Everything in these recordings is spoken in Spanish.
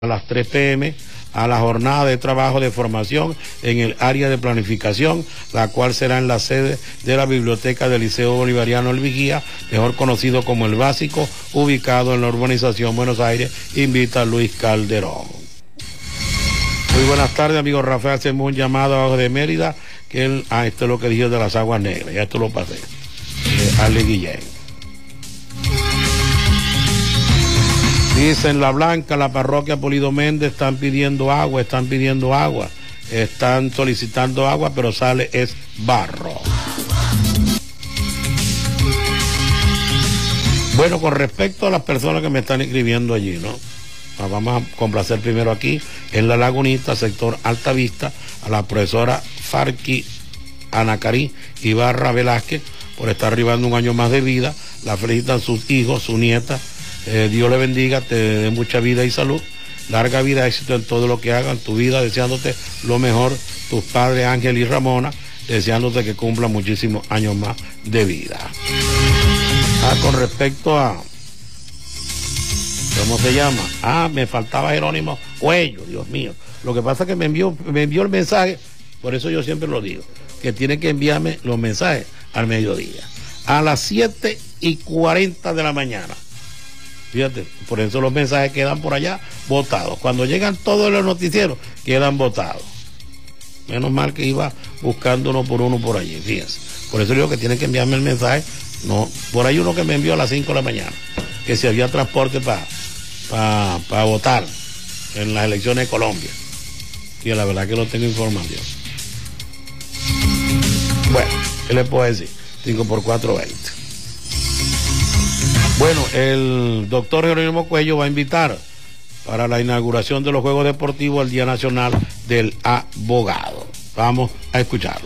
a las 3 p.m. a la jornada de trabajo de formación en el área de planificación, la cual será en la sede de la Biblioteca del Liceo Bolivariano El Vigía, mejor conocido como El Básico, ubicado en la urbanización Buenos Aires. Invita a Luis Calderón. Muy buenas tardes, amigo Rafael. Hacemos un llamado abajo de Mérida, que él, esto es lo que dijo de las aguas negras, ya esto lo pasé, Ale Guillén. Dice en La Blanca, la parroquia Polido Méndez, están pidiendo agua, están solicitando agua, pero sale es barro. Bueno, con respecto a las personas que me están escribiendo allí, ¿no? Vamos a complacer primero aquí, en La Lagunita, sector Alta Vista, a la profesora Farqui Anacarí Ibarra Velázquez, por estar arribando un año más de vida. La felicitan sus hijos, su nieta. Dios le bendiga, te dé mucha vida y salud, larga vida, éxito en todo lo que hagan, tu vida, deseándote lo mejor, tus padres Ángel y Ramona, deseándote que cumplan muchísimos años más de vida. Con respecto a, ¿cómo se llama? Me faltaba Jerónimo Cuello, Dios mío. Lo que pasa es que me envió el mensaje, por eso yo siempre lo digo, que tiene que enviarme los mensajes al mediodía, a las 7:40 de la mañana. Fíjate, por eso los mensajes quedan por allá botados. Cuando llegan todos los noticieros, quedan botados. Menos mal que iba buscando uno por allí, fíjense. Por eso digo que tienen que enviarme el mensaje. No, por ahí uno que me envió a las 5 de la mañana, que si había transporte para votar en las elecciones de Colombia. Y la verdad que no tengo información. Bueno, ¿qué le puedo decir? 5x4, 20. Bueno, el doctor Jerónimo Cuello va a invitar para la inauguración de los Juegos Deportivos al Día Nacional del Abogado. Vamos a escucharlo.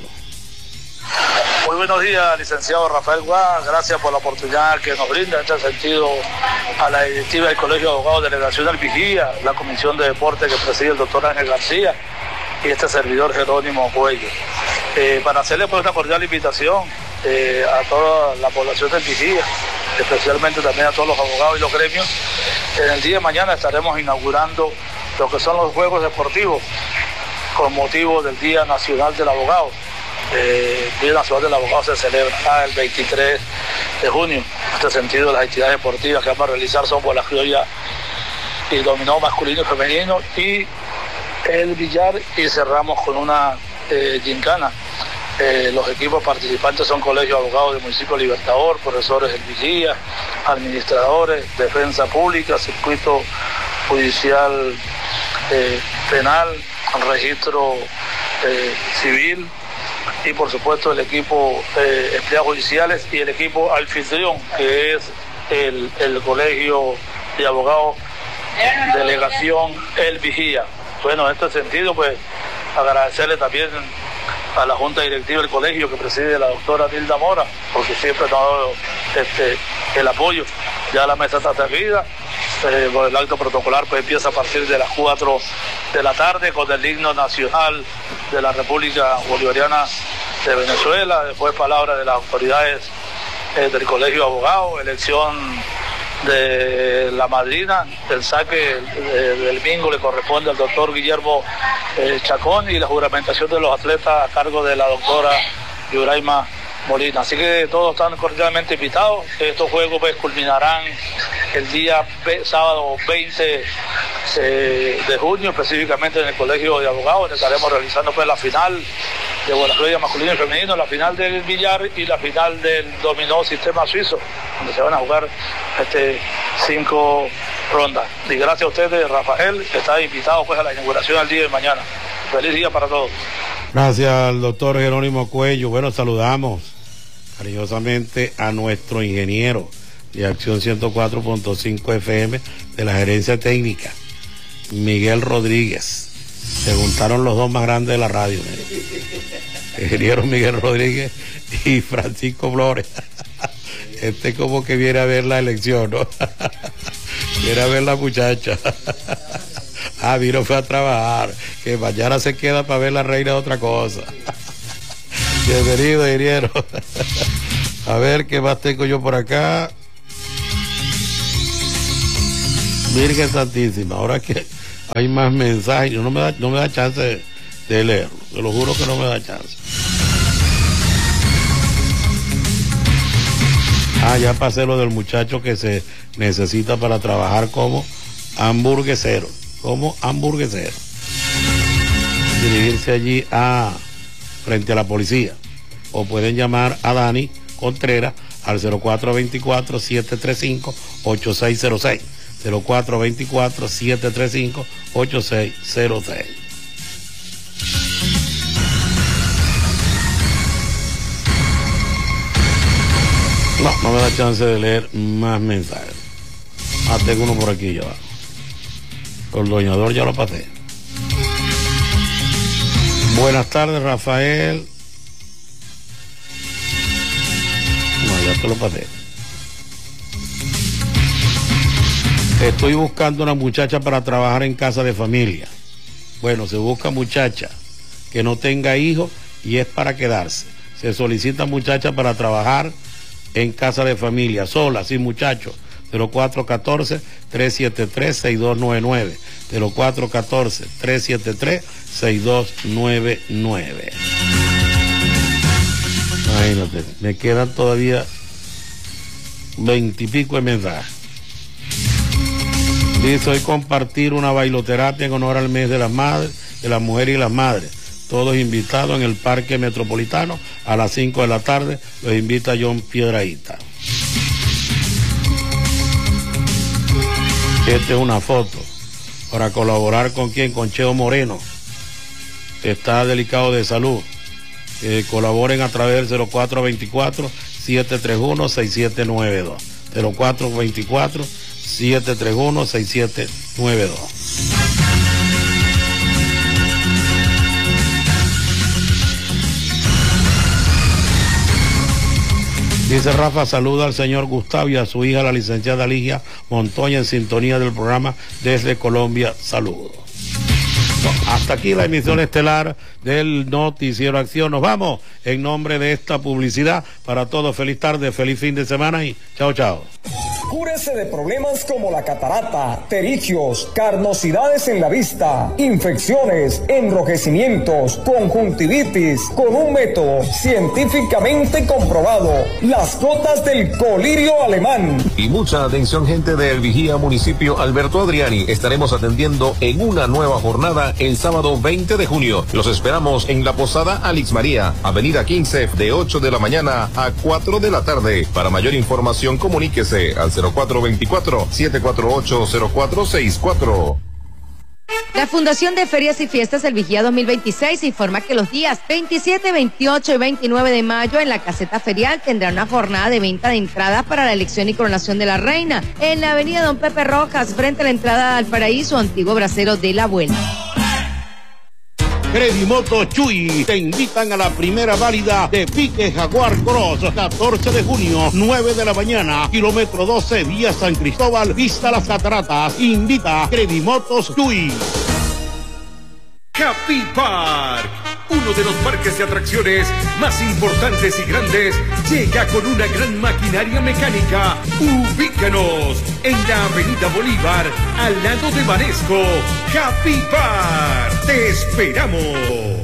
Muy buenos días, licenciado Rafael Guá. Gracias por la oportunidad que nos brinda en este sentido a la directiva del Colegio de Abogados Delegación del Vigía, la Comisión de Deporte que preside el doctor Ángel García y este servidor Jerónimo Cuello. Para hacerle pues una cordial invitación a toda la población del Vigía, especialmente también a todos los abogados y los gremios. En el día de mañana estaremos inaugurando lo que son los Juegos Deportivos con motivo del Día Nacional del Abogado. El Día Nacional del Abogado se celebra el 23 de junio. En este sentido, las actividades deportivas que vamos a realizar son por la criolla y dominó masculino y femenino y el billar, y cerramos con una gincana. Los equipos participantes son Colegio de Abogados del Municipio Libertador, profesores del Vigía, administradores, defensa pública, circuito judicial penal, registro civil y por supuesto el equipo empleados judiciales y el equipo anfitrión, que es el Colegio de Abogados Delegación El Vigía. Bueno, en este sentido pues agradecerle también a la Junta Directiva del Colegio que preside la doctora Nilda Mora, porque siempre ha dado el apoyo. Ya la mesa está servida, el acto protocolar pues empieza a partir de las 4 de la tarde con el himno nacional de la República Bolivariana de Venezuela, después palabras de las autoridades del Colegio de Abogados, elección de la madrina, el saque del bingo le corresponde al doctor Guillermo Chacón y la juramentación de los atletas a cargo de la doctora Yuraima Molina. Así que todos están cordialmente invitados. Estos juegos pues culminarán el día sábado 20 de junio, específicamente en el Colegio de Abogados, donde estaremos realizando pues la final de bola masculino y femenino, la final del billar y la final del dominó sistema suizo, donde se van a jugar 5 rondas. Y gracias a ustedes, Rafael, que está invitado pues a la inauguración al día de mañana. Feliz día para todos. Gracias al doctor Jerónimo Cuello. Bueno, saludamos cariñosamente a nuestro ingeniero de Acción 104.5 FM de la gerencia técnica, Miguel Rodríguez. Se juntaron los dos más grandes de la radio, el ingeniero Miguel Rodríguez y Francisco Flores. Como que viene a ver la elección, ¿no? Viene a ver la muchacha. Vino fue a trabajar, que mañana se queda para ver la reina de otra cosa. Bienvenido, ingeniero. A ver qué más tengo yo por acá. Virgen Santísima, ahora que Hay más mensajes, no me da chance de leerlo, te lo juro que no me da chance. Ya pasé lo del muchacho que se necesita para trabajar como hamburguesero. Dirigirse allí frente a la policía. O pueden llamar a Dani Contreras al 0424-735-8606. 0424-735-8606. No me da chance de leer más mensajes. Tengo uno por aquí ya. El doñador ya lo pasé. Buenas tardes, Rafael. No, ya te lo pasé. Estoy buscando una muchacha para trabajar en casa de familia. Bueno, se busca muchacha que no tenga hijos y es para quedarse. Se solicita muchacha para trabajar en casa de familia, sola, sin muchachos. 0414-373-6299. 0414-373-6299. Imagínate, me quedan todavía 20 y pico de mensajes. Dice: hoy compartir una bailoterapia en honor al mes de las madres, de las mujeres y las madres. Todos invitados en el Parque Metropolitano a las 5 de la tarde. Los invita John Piedrahíta. Esta es una foto para colaborar con quién, con Cheo Moreno, que está delicado de salud. Colaboren a través del 0424-731-6792. 0424-731-6792. Dice Rafa, saluda al señor Gustavo y a su hija, la licenciada Ligia Montoya, en sintonía del programa desde Colombia. Saludos. Hasta aquí la emisión estelar del Noticiero Acción. Nos vamos en nombre de esta publicidad. Para todos, feliz tarde, feliz fin de semana y chao, chao. Cúrese de problemas como la catarata, pterigios, carnosidades en la vista, infecciones, enrojecimientos, conjuntivitis, con un método científicamente comprobado: las gotas del colirio alemán. Y mucha atención, gente del Vigía Municipio Alberto Adriani. Estaremos atendiendo en una nueva jornada el sábado 20 de junio. Los esperamos en la Posada Alix María, Avenida 15, de 8 de la mañana a 4 de la tarde. Para mayor información, comuníquese al 0424-748-0464. La Fundación de Ferias y Fiestas del Vigía 2026 informa que los días 27, 28 y 29 de mayo en la caseta ferial tendrá una jornada de venta de entradas para la elección y coronación de la reina en la avenida Don Pepe Rojas, frente a la entrada al Paraíso, antiguo brasero de la Abuela. Credimoto Chuy te invitan a la primera válida de Pique Jaguar Cross, 14 de junio, 9 de la mañana, kilómetro 12, vía San Cristóbal, vista Las Cataratas. Invita Credimotos Chuy. Happy Park, uno de los parques de atracciones más importantes y grandes, llega con una gran maquinaria mecánica. Ubícanos en la Avenida Bolívar, al lado de Banesco. Happy Park, te esperamos.